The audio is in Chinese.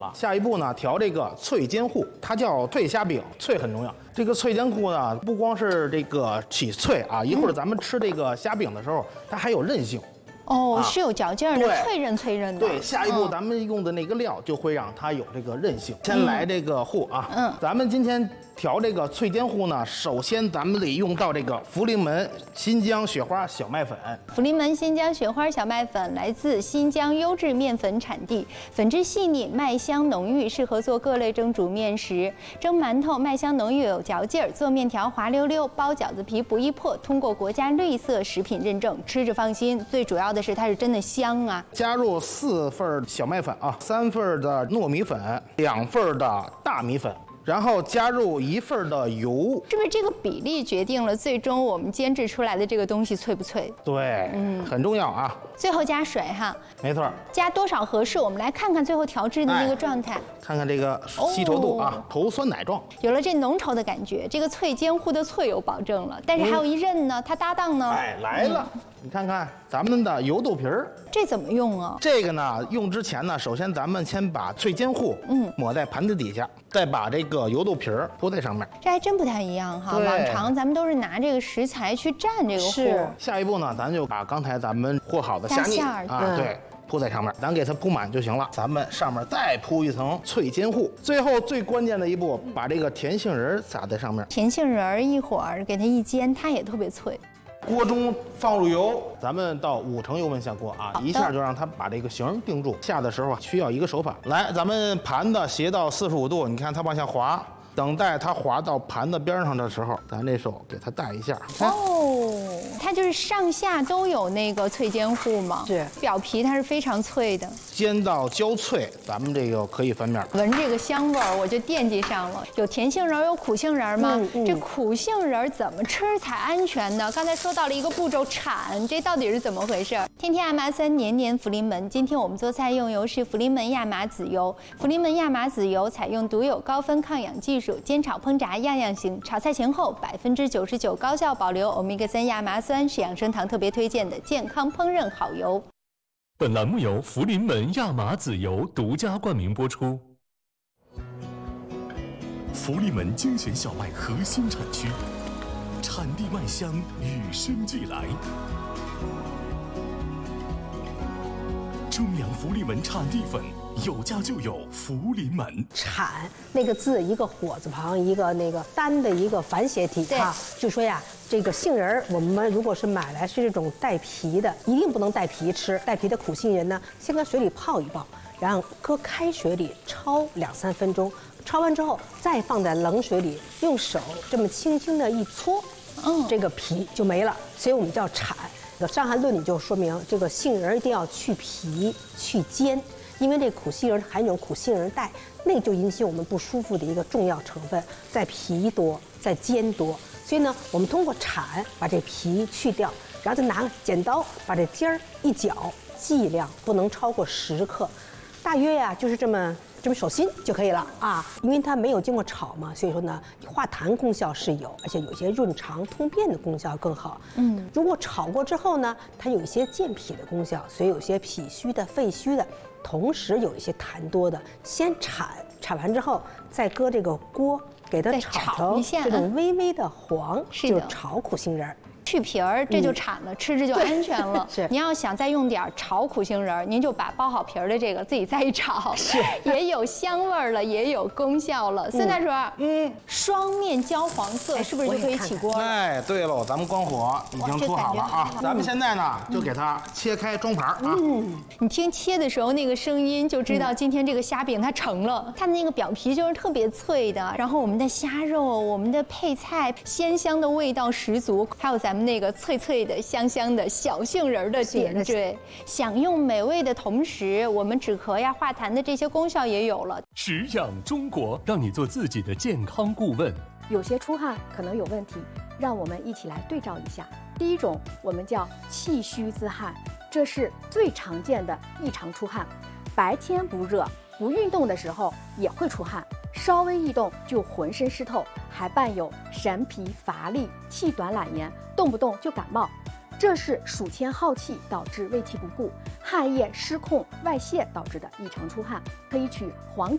下一步呢，调这个脆煎糊，它叫脆虾饼，脆很重要。这个脆煎糊呢，不光是这个起脆啊，一会儿咱们吃这个虾饼的时候，它还有韧性。 哦，是有嚼劲儿的， 对脆韧脆韧的。 对，下一步咱们用的那个料就会让它有这个韧性。先来这个糊啊，咱们今天调这个脆煎糊呢，首先咱们得用到这个福临门新疆雪花小麦粉。 福临门新疆雪花小麦粉来自新疆优质面粉产地，粉质细腻，麦香浓郁，适合做各类蒸煮面食。蒸馒头麦香浓郁有嚼劲儿，做面条滑溜溜，包饺子皮不易破，通过国家绿色食品认证，吃着放心。最主要的是它是真的香啊！ 加入4份小麦粉啊，3份的糯米粉，2份的大米粉。然后加入1份的油， 是不是这个比例决定了最终我们煎制出来的这个东西脆不脆？ 对，很重要啊。 最后加水哈， 没错。 加多少合适？我们来看看最后调制的那个状态， 看看这个稀稠度啊，稠酸奶状。 有了这浓稠的感觉，这个脆煎糊的脆有保证了。但是还有一韧呢，它搭档呢？ 哎，来了。你看看咱们的油豆皮儿， 这怎么用啊？ 这个呢，用之前呢，首先咱们先把脆煎糊，抹在盘子底下，再把这个油豆皮儿铺在上面。 这还真不太一样哈，往常咱们都是拿这个食材去蘸这个糊。 下一步呢，咱就把刚才咱们和好的虾泥啊，对，铺在上面，咱给它铺满就行了。咱们上面再铺一层脆煎糊，最后最关键的一步，把这个甜杏仁撒在上面。 甜杏仁一会儿给它一煎，它也特别脆。 锅中放入油，咱们到5成油温下锅啊，一下就让它把这个形定住。下的时候啊，需要一个手法。来，咱们盘子斜到45度，你看它往下滑，等待它滑到盘子边上的时候，咱这手给它带一下。 哦，它就是上下都有那个脆煎糊嘛， 是表皮它是非常脆的。 煎到焦脆，咱们这个可以翻面。 闻这个香味儿，我就惦记上了。有甜杏仁，有苦杏仁吗？这苦杏仁怎么吃才安全呢？刚才说到了一个步骤铲，这到底是怎么回事？天天爱麻酸，年年福临门。今天我们做菜用油是福临门亚麻籽油。福临门亚麻籽油采用独有高分抗氧技术，煎炒烹炸样样行。炒菜前后99%高效保留欧米伽3亚麻酸，是养生堂特别推荐的健康烹饪好油。 本栏目由福临门亚麻籽油独家冠名播出。福临门精选小麦核心产区，产地麦香与生俱来。中粮福临门产地粉，有家就有福临门。 产那个字一个火字旁，一个那个单的一个繁写体哈，就说呀，这个杏仁我们如果是买来是这种带皮的，一定不能带皮吃。带皮的苦杏仁呢，先搁水里泡一泡，然后搁开水里焯2-3分钟，焯完之后再放在冷水里，用手这么轻轻的一搓，这个皮就没了，所以我们叫产。《伤寒论》里就说明，这个杏仁一定要去皮去尖，因为这苦杏仁含一种苦杏仁带，那个就引起我们不舒服的一个重要成分，在皮多，在尖多。所以呢，我们通过铲把这皮去掉，然后再拿个剪刀把这尖儿一绞，剂量不能超过10克，大约呀就是这么手心就可以了啊。因为它没有经过炒嘛，所以说呢，化痰功效是有，而且有些润肠通便的功效更好。如果炒过之后呢，它有一些健脾的功效，所以有些脾虚的、肺虚的，同时有一些痰多的，先铲完之后，再搁这个锅给它炒成这种微微的黄，就是炒苦杏仁。 去皮儿，这就铲了，吃着就安全了。 是， 您要想再用点炒苦杏仁，您就把剥好皮儿的这个自己再一炒， 是也有香味儿了，也有功效了。孙大厨，双面焦黄色是不是就可以起锅了？ 哎，对喽，咱们关火已经做好了啊。咱们现在呢就给它切开装盘啊。 你听切的时候那个声音就知道今天这个虾饼它成了，它的那个表皮就是特别脆的，然后我们的虾肉、我们的配菜鲜香的味道十足，还有咱们那个脆脆的、香香的小杏仁的点缀，享用美味的同时，我们止咳呀、化痰的这些功效也有了。 食养中国，让你做自己的健康顾问。 有些出汗可能有问题，让我们一起来对照一下。第一种，我们叫气虚自汗，这是最常见的异常出汗。白天不热，不运动的时候也会出汗，稍微一动就浑身湿透，还伴有神疲乏力、气短懒言，动不动就感冒。这是暑天耗气导致胃气不固、汗液失控外泄导致的异常出汗，可以取黄